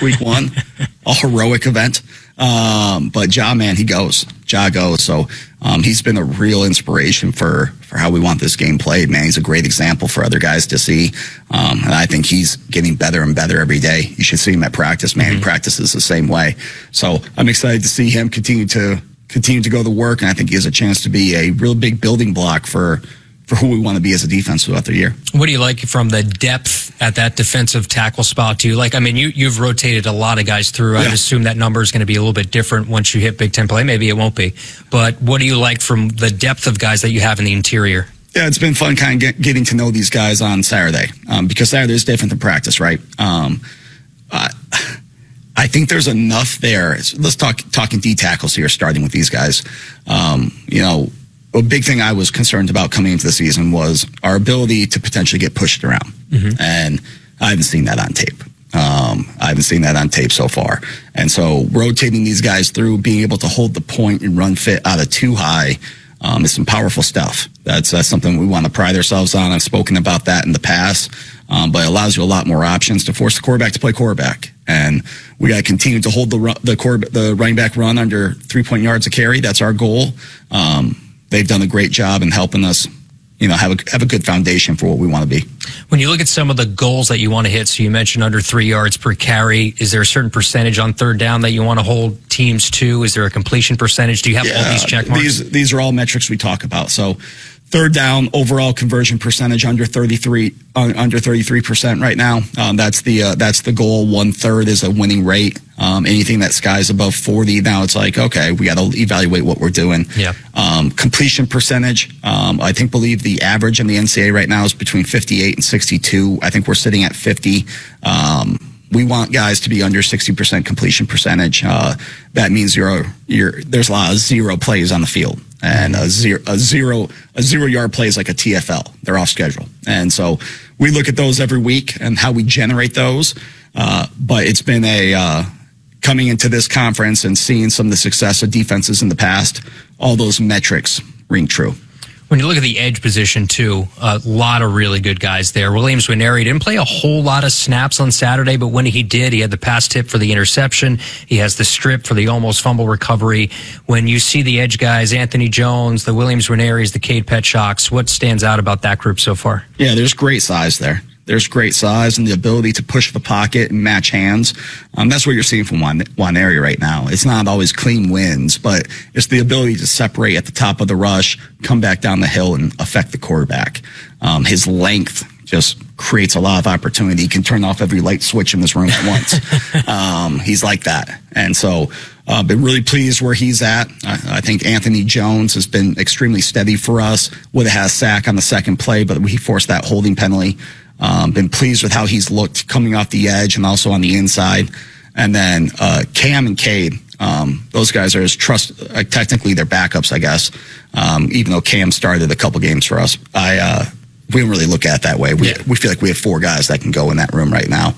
week one, a heroic event. But Ja, man, he goes. Ja goes. So he's been a real inspiration for how we want this game played, man. He's a great example for other guys to see. And I think he's getting better and better every day. You should see him at practice, man. He practices the same way. So I'm excited to see him continue to go to work, and I think he has a chance to be a real big building block for who we want to be as a defense throughout the year. What do you like from the depth at that defensive tackle spot? Do you like, I mean, you've rotated a lot of guys through. I'd assume that number is going to be a little bit different once you hit Big Ten play. Maybe it won't be. But what do you like from the depth of guys that you have in the interior? Yeah, it's been fun kind of getting to know these guys on Saturday, because Saturday is different than practice, right? I think there's enough there. Let's talking D tackles here, starting with these guys. A big thing I was concerned about coming into the season was our ability to potentially get pushed around. And I haven't seen that on tape. I haven't seen that on tape so far. And so rotating these guys through, being able to hold the point and run fit out of too high, is some powerful stuff. That's something we want to pride ourselves on. I've spoken about that in the past, but it allows you a lot more options to force the quarterback to play quarterback. And we got to continue to hold the running back run under 3 yards a carry. That's our goal. They've done a great job in helping us, have a good foundation for what we want to be. When you look at some of the goals that you want to hit, so you mentioned under 3 yards per carry, is there a certain percentage on third down that you want to hold teams to? Is there a completion percentage? Do you have all these check marks? These are all metrics we talk about. So third down, overall conversion percentage under 33% right now. That's the goal. 1/3 is a winning rate. Anything that sky's above 40, now it's like, okay, we got to evaluate what we're doing. Yeah. Completion percentage, I believe the average in the NCAA right now is between 58 and 62. I think we're sitting at 50. We want guys to be under 60% completion percentage. That means there's a lot of zero plays on the field, and a zero yard play is like a TFL. They're off schedule, and so we look at those every week and how we generate those. But it's been coming into this conference and seeing some of the success of defenses in the past. All those metrics ring true. When you look at the edge position, too, a lot of really good guys there. Williams Nwaneri didn't play a whole lot of snaps on Saturday, but when he did, he had the pass tip for the interception. He has the strip for the almost fumble recovery. When you see the edge guys, Anthony Jones, the Williams Nwaneris, the Cade Petshocks, what stands out about that group so far? Yeah, there's great size there. There's great size and the ability to push the pocket and match hands. That's what you're seeing from Nwaneri right now. It's not always clean wins, but it's the ability to separate at the top of the rush, come back down the hill, and affect the quarterback. His length just creates a lot of opportunity. He can turn off every light switch in this room at once. He's like that. And so been really pleased where he's at. I think Anthony Jones has been extremely steady for us. Would have had a sack on the second play, but he forced that holding penalty. Been pleased with how he's looked coming off the edge and also on the inside. And then Cam and Cade, those guys are technically they're backups, I guess, even though Cam started a couple games for us. We don't really look at it that way. We feel like we have 4 guys that can go in that room right now,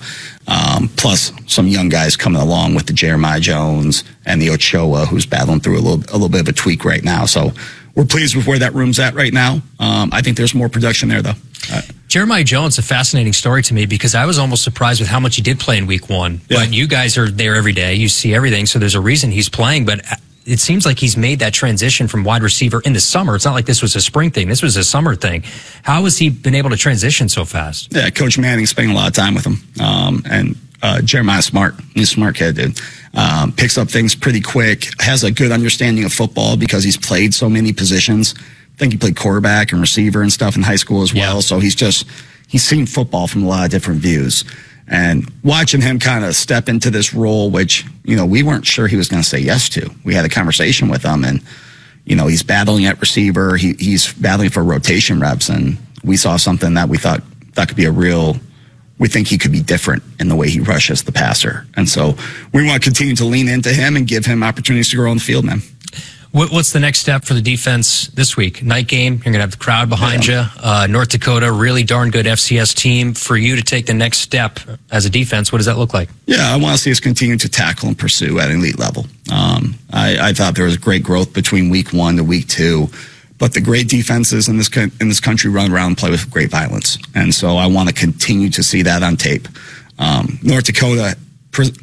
plus some young guys coming along with the Jeremiah Jones and the Ochoa, who's battling through a little bit of a tweak right now. So we're pleased with where that room's at right now. I think there's more production there, though. Jeremiah Jones, a fascinating story to me because I was almost surprised with how much he did play in week 1. Yeah. But you guys are there every day. You see everything, so there's a reason he's playing. But it seems like he's made that transition from wide receiver in the summer. It's not like this was a spring thing. This was a summer thing. How has he been able to transition so fast? Yeah, Coach Manning's spending a lot of time with him. And Jeremiah's smart. He's a smart kid, dude. Picks up things pretty quick, has a good understanding of football because he's played so many positions. I think he played quarterback and receiver and stuff in high school as well. Yeah. So he's seen football from a lot of different views. And watching him kind of step into this role, which, we weren't sure he was going to say yes to. We had a conversation with him and, he's battling at receiver. He's battling for rotation reps. And we saw something that we thought that could be we think he could be different in the way he rushes the passer. And so we want to continue to lean into him and give him opportunities to grow on the field, man. What's the next step for the defense this week? Night game, you're going to have the crowd behind you. North Dakota, really darn good FCS team. For you to take the next step as a defense, what does that look like? Yeah, I want to see us continue to tackle and pursue at an elite level. I thought there was great growth between week 1 to week 2, but the great defenses in this country run around and play with great violence. And so I want to continue to see that on tape. North Dakota